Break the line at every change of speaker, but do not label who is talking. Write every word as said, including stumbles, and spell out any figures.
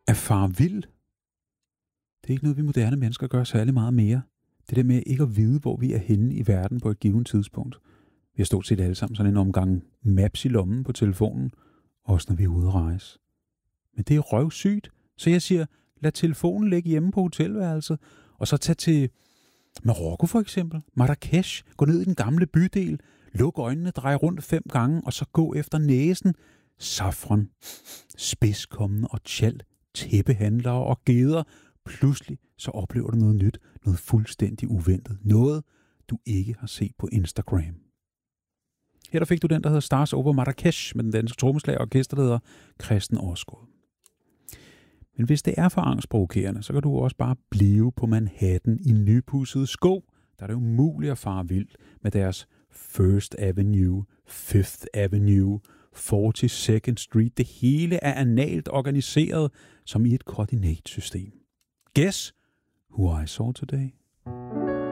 er far vild. Det er ikke noget, vi moderne mennesker gør særlig meget mere. Det der med ikke at vide, hvor vi er henne i verden på et givet tidspunkt. Vi har stort set alle sammen sådan en omgang maps i lommen på telefonen, også når vi er ude at rejse. Men det er røvsygt, så jeg siger, lad telefonen ligge hjemme på hotelværelset, og så tag til Marokko for eksempel, Marrakesh, gå ned i den gamle bydel, luk øjnene, drej rundt fem gange, og så gå efter næsen. Safran, spidskommen og tjal, tæppehandlere og geder. Pludselig så oplever du noget nyt, noget fuldstændig uventet. Noget, du ikke har set på Instagram. Her der fik du den, der hedder Stars Over Marrakesh, med den danske trommeslager og orkester, der hedder Christen Årsgaard. Men hvis det er for angstprovokerende, så kan du også bare blive på Manhattan i nypudsede sko. Der er det umuligt at fare vildt med deres First Avenue, Fifth Avenue, forty-second Street. Det hele er analt organiseret som i et koordinatsystem. Guess who I saw today?